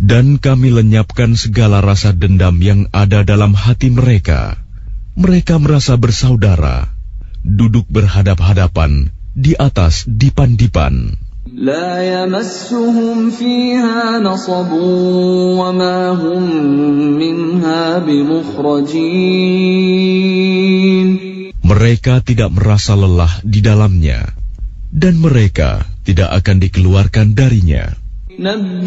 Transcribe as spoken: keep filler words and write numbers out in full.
Dan kami lenyapkan segala rasa dendam yang ada dalam hati mereka. Mereka merasa bersaudara, duduk berhadap-hadapan di atas dipan-dipan. لا يمسهم فيها نصب وما هم منها بمخرجين. Mereka tidak merasa lelah di dalamnya, dan mereka tidak akan dikeluarkan darinya. نبئ